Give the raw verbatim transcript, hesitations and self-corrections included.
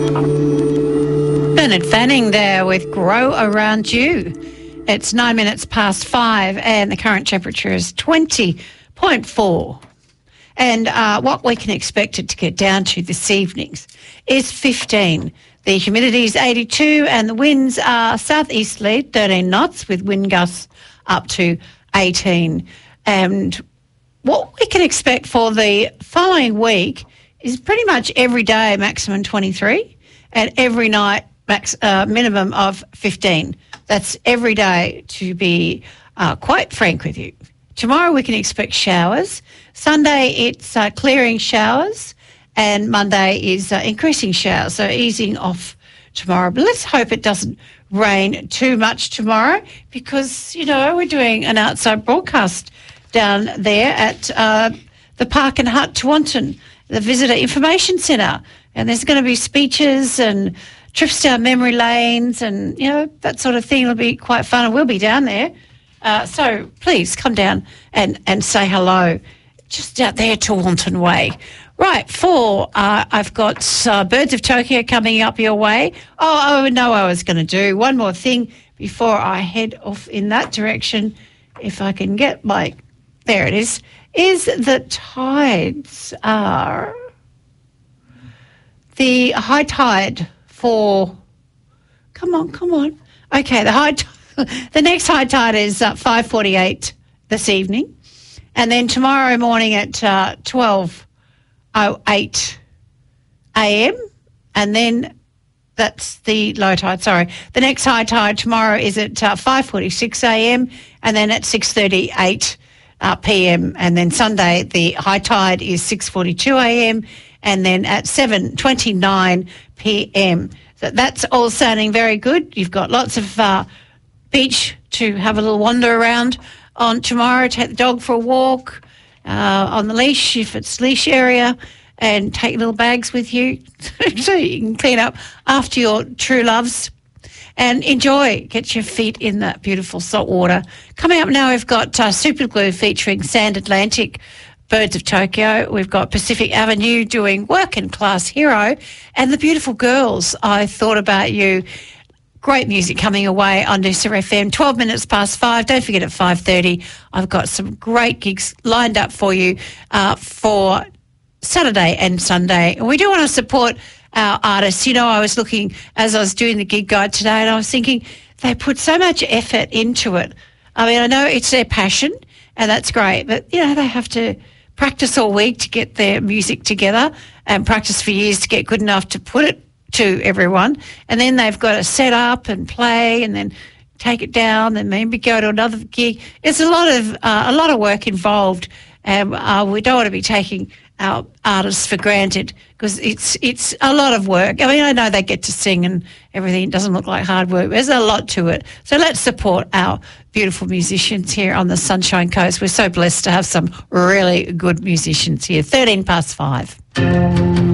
Bernard Fanning there with Grow Around You. It's nine minutes past five and the current temperature is twenty point four. And uh, what we can expect it to get down to this evening is fifteen. The humidity is eighty-two and the winds are southeasterly, thirteen knots, with wind gusts up to eighteen. And what we can expect for the following week is pretty much every day maximum twenty-three and every night max uh, minimum of fifteen. That's every day, to be uh, quite frank with you. Tomorrow we can expect showers. Sunday it's uh, clearing showers, and Monday is uh, increasing showers, so easing off tomorrow. But let's hope it doesn't rain too much tomorrow because, you know, we're doing an outside broadcast down there at uh, the Park and Hut Tewantin, the Visitor Information Centre, and there's going to be speeches and trips down memory lanes and, you know, that sort of thing. It'll be quite fun, and we'll be down there. Uh, so please come down and, and say hello just out there to Wanton Way. Right, four, uh, I've got uh, Birds of Tokyo coming up your way. Oh, I know I was going to do one more thing before I head off in that direction, if I can get my, there it is, is the tides are, the high tide for, come on, come on. Okay, the high, t- the next high tide is uh, five forty-eight this evening, and then tomorrow morning at uh, twelve oh eight a.m. and then that's the low tide. Sorry, the next high tide tomorrow is at uh, five forty-six a.m. and then at six thirty-eight uh, p.m. and then Sunday the high tide is six forty-two a.m. and then at seven twenty-nine p.m. So that's all sounding very good. You've got lots of uh, beach to have a little wander around on tomorrow. Take the dog for a walk uh, on the leash if it's leash area, and take little bags with you so you can clean up after your true loves and enjoy. Get your feet in that beautiful salt water. Coming up now, we've got uh, Super Glue featuring Sand Atlantic, Birds of Tokyo. We've got Pacific Avenue doing Working Class Hero, and the beautiful girls, I Thought About You. Great music coming away on Noosa F M. twelve minutes past five. Don't forget at five thirty, I've got some great gigs lined up for you uh, for Saturday and Sunday. And we do want to support our artists. You know, I was looking as I was doing the gig guide today, and I was thinking they put so much effort into it. I mean, I know it's their passion, and that's great, but, you know, they have to practice all week to get their music together and practice for years to get good enough to put it to everyone. And then they've got to set up and play and then take it down and maybe go to another gig. It's a lot of uh, a lot of work involved, and uh, we don't want to be taking our artists for granted because it's it's a lot of work. I mean, I know they get to sing and everything. It doesn't look like hard work. There's a lot to it. So let's support our beautiful musicians here on the Sunshine Coast. We're so blessed to have some really good musicians here. thirteen past five.